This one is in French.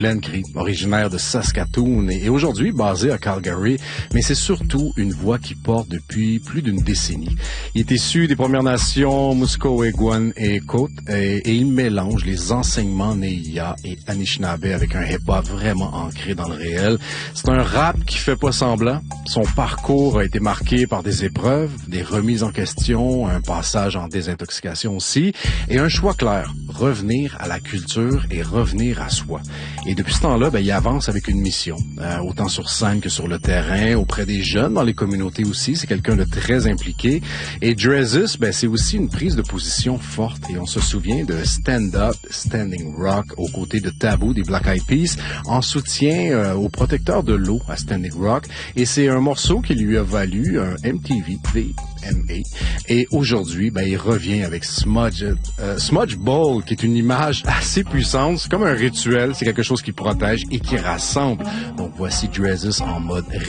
Glenn Cree, originaire de Saskatoon et aujourd'hui basé à Calgary, mais c'est surtout une voix qui porte depuis plus d'une décennie. Il est issu des Premières Nations Musqueam et Côte et il mélange les enseignements Neia et Anishinaabe avec un hip-hop vraiment ancré dans le réel. C'est un rap qui fait pas semblant. Son parcours a été marqué par des épreuves, des remises en question, un passage en désintoxication aussi, et un choix clair, revenir à la culture et revenir à soi. Et depuis ce temps-là, il avance avec une mission, autant sur scène que sur le terrain, auprès des jeunes, dans les communautés aussi. C'est quelqu'un de très impliqué. Et Drezus, c'est aussi une prise de position forte. Et on se souvient de Stand Up, Standing Rock, aux côtés de Taboo, des Black Eyed Peas, en soutien aux protecteurs de l'eau à Standing Rock. Et c'est un morceau qui lui a valu un MTV VMA. Et aujourd'hui, il revient avec Smudge Bowl, qui est une image assez puissante. C'est comme un rituel. C'est quelque chose qui protège et qui rassemble. Donc voici Drezus en mode